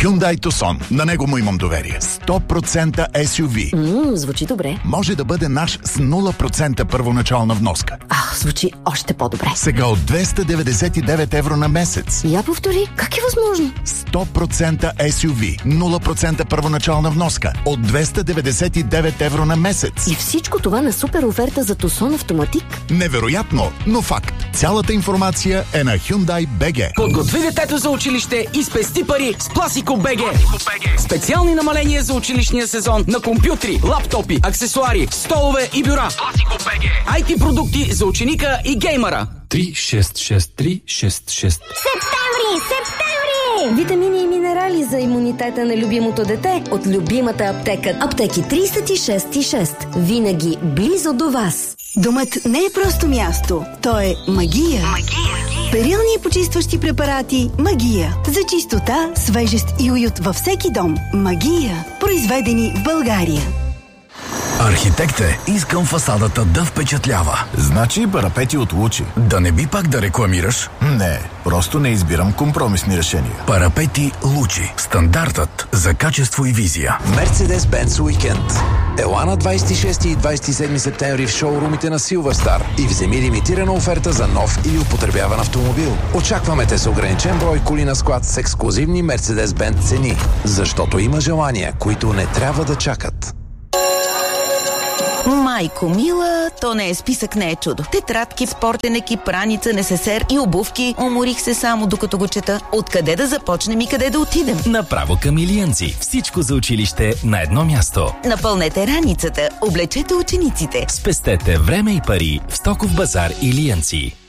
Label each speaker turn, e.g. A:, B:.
A: Hyundai Tucson. На него му имам доверие. 100% SUV.
B: Звучи добре.
A: Може да бъде наш с 0% първоначална вноска.
B: Звучи още по-добре.
A: Сега от 299 евро на месец.
B: Я повтори, как е възможно?
A: 100% SUV. 0% първоначална вноска. От 299 евро на месец.
B: И всичко това на супер оферта за Tucson Автоматик.
A: Невероятно, но факт. Цялата информация е на Hyundai BG.
C: Подготви детето за училище и спести пари с Пласико BG. Специални намаления за училищния сезон на компютри, лаптопи, аксесуари, столове и бюра. Пласико BG. IT продукти за ученика и геймера.
D: 366366.
B: Септември! Витамини и минерали за имунитета на любимото дете от любимата аптека. Аптеки 36,6. Винаги близо до вас.
E: Домът не е просто място. То е магия. Перилни и почистващи препарати Магия. За чистота, свежест и уют във всеки дом. Магия. Произведени в България.
F: Архитект е, искам фасадата да впечатлява.
G: Значи парапети от Лучи.
F: Да не би пак да рекламираш?
G: Не, просто не избирам компромисни решения.
F: Парапети Лучи. Стандартът за качество и визия.
H: Mercedes-Benz Уикенд. Ела на 26 и 27 септември в шоурумите на Силверстар и вземи лимитирана оферта за нов или употребяван автомобил. Очакваме те с ограничен брой коли на склад с ексклузивни Mercedes-Benz цени, защото има желания, които не трябва да чакат.
I: Майко мила, то не е списък, не е чудо. Тетрадки, спортен екип, раница, несесер и обувки. Уморих се само докато го чета. Откъде да започнем и къде да отидем?
D: Направо към Илиянци. Всичко за училище на едно място.
I: Напълнете раницата, облечете учениците.
D: Спестете време и пари в Стоков базар Илиянци.